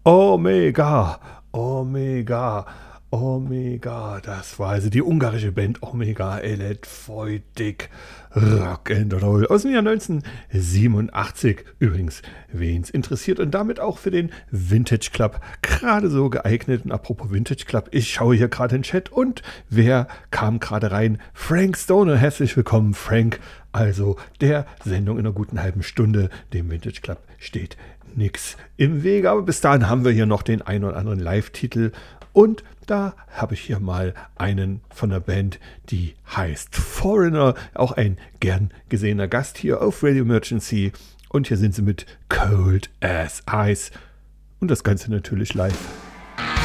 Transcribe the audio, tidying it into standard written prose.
Omega, Omega, Omega. Das war also die ungarische Band Omega Electroic Rock'n'Roll aus dem Jahr 1987. Übrigens, wen's interessiert und damit auch für den Vintage Club gerade so geeignet. Und apropos Vintage Club, ich schaue hier gerade in den Chat und wer kam gerade rein? Frank Stoner. Herzlich willkommen, Frank. Also der Sendung in einer guten halben Stunde. Dem Vintage Club steht nix im Wege. Aber bis dahin haben wir hier noch den einen oder anderen Live-Titel. Und da habe ich hier mal einen von der Band, die heißt Foreigner. Auch ein gern gesehener Gast hier auf Radio Emergency. Und hier sind sie mit Cold as Ice. Und das Ganze natürlich live.